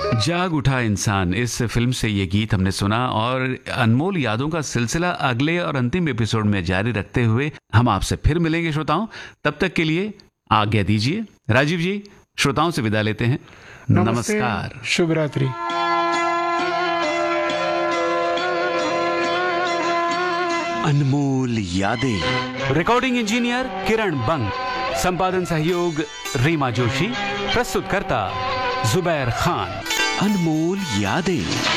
जाग उठा इंसान, इस फिल्म से ये गीत हमने सुना और अनमोल यादों का सिलसिला अगले और अंतिम एपिसोड में जारी रखते हुए हम आपसे फिर मिलेंगे श्रोताओं। तब तक के लिए आज्ञा दीजिए। राजीव जी श्रोताओं से विदा लेते हैं। नमस्कार, शुभ रात्रि। अनमोल यादें। रिकॉर्डिंग इंजीनियर किरण बंग, संपादन सहयोग रीमा जोशी, प्रस्तुतकर्ता जुबैर खान। अनमोल यादें।